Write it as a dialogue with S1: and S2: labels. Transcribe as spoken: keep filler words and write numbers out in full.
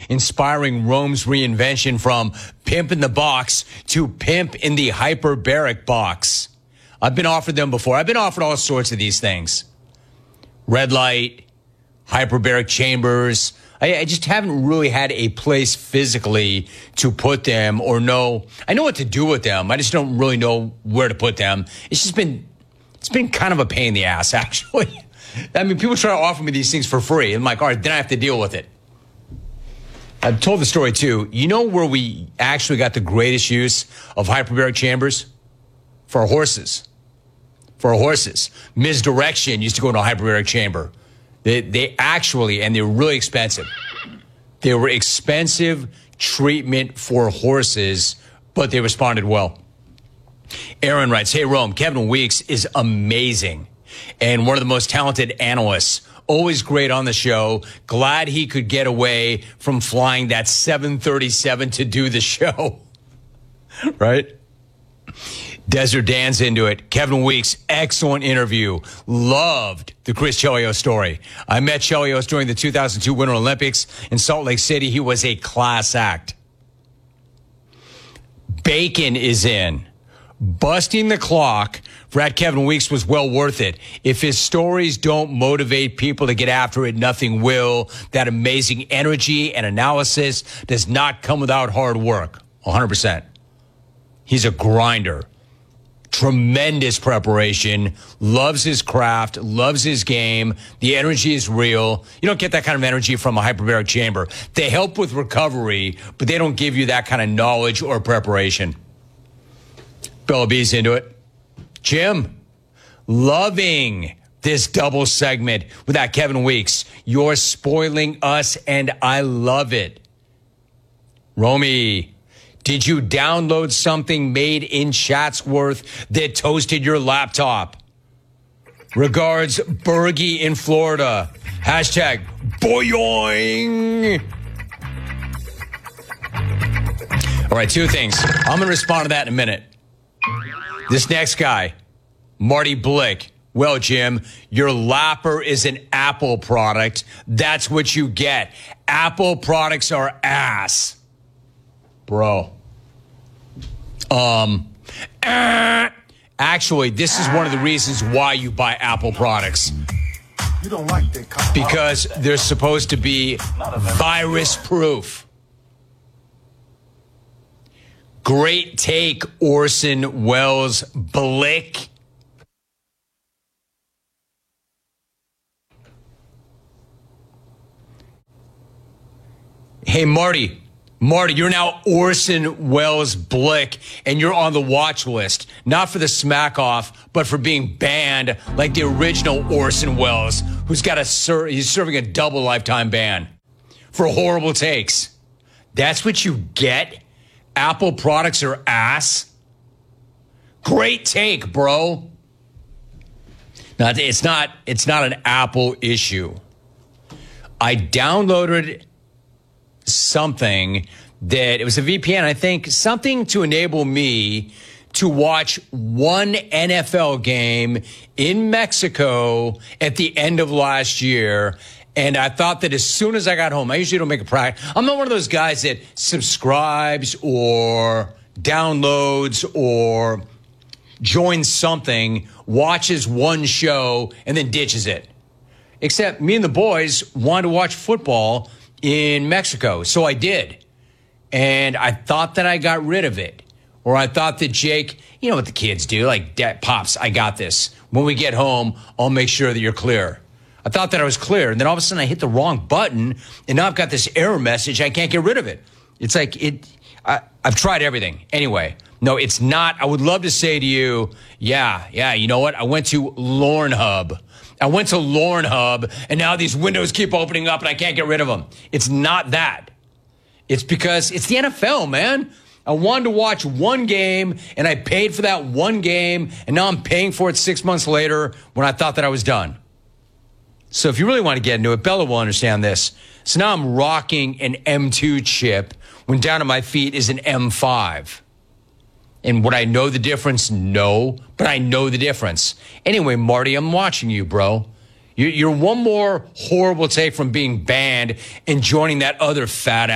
S1: inspiring Rome's reinvention from pimp in the box to pimp in the hyperbaric box. I've been offered them before. I've been offered all sorts of these things. Red light, hyperbaric chambers. I, I just haven't really had a place physically to put them or know. I know what to do with them. I just don't really know where to put them. It's just been, it's been kind of a pain in the ass, actually. I mean, people try to offer me these things for free. I'm like, all right, then I have to deal with it. I've told the story, too. You know where we actually got the greatest use of hyperbaric chambers? For our horses. For our horses. Misdirection used to go into a hyperbaric chamber. They, they actually, and they were really expensive. They were expensive treatment for horses, but they responded well. Aaron writes, hey, Rome, Kevin Weeks is amazing and one of the most talented analysts. Always great on the show. Glad he could get away from flying that seven thirty-seven to do the show. Right? Desert Dan's into it. Kevin Weeks, excellent interview. Loved the Chris Chelios story. I met Chelios during the two thousand two Winter Olympics in Salt Lake City. He was a class act. Bacon is in. Busting the clock for at Kevin Weeks was well worth it. If his stories don't motivate people to get after it, nothing will. That amazing energy and analysis does not come without hard work. one hundred percent. He's a grinder. Tremendous preparation. Loves his craft. Loves his game. The energy is real. You don't get that kind of energy from a hyperbaric chamber. They help with recovery, but they don't give you that kind of knowledge or preparation. Bella B's into it. Jim, loving this double segment with that Kevin Weeks. You're spoiling us, and I love it. Romy, did you download something made in Chatsworth that toasted your laptop? Regards, Bergie in Florida. Hashtag boyoing. All right, two things. I'm going to respond to that in a minute. This next guy, Marty Blick. Well, Jim, your lapper is an Apple product. That's what you get. Apple products are ass. Bro. Um, uh, actually, this is one of the reasons why you buy Apple products.
S2: You don't like that.
S1: Because they're supposed to be virus proof. Great take, Orson Welles Blick. Hey, Marty. Marty, you're now Orson Welles Blick, and you're on the watch list. Not for the smack off, but for being banned like the original Orson Welles, who's got a ser- he's serving a double lifetime ban for horrible takes. That's what you get? Apple products are ass? Great take, bro. Now, it's not, it's not an Apple issue. I downloaded something that, it was a V P N, I think, something to enable me to watch one N F L game in Mexico at the end of last year. And I thought that as soon as I got home, I usually don't make a practice. I'm not one of those guys that subscribes or downloads or joins something, watches one show, and then ditches it. Except me and the boys wanted to watch football in Mexico. So I did. And I thought that I got rid of it. Or I thought that Jake, you know what the kids do, like, Dad, Pops, I got this. When we get home, I'll make sure that you're clear. I thought that I was clear, and then all of a sudden I hit the wrong button, and now I've got this error message. I can't get rid of it. It's like, it. I, I've tried everything. Anyway, no, it's not. I would love to say to you, yeah, yeah, you know what? I went to LornHub. I went to LornHub, and now these windows keep opening up, and I can't get rid of them. It's not that. It's because it's the N F L, man. I wanted to watch one game, and I paid for that one game, and now I'm paying for it six months later when I thought that I was done. So if you really want to get into it, Bella will understand this. So now I'm rocking an M two chip when down at my feet is an M five. And would I know the difference? No, but I know the difference. Anyway, Marty, I'm watching you, bro. You're one more horrible take from being banned and joining that other fat ass.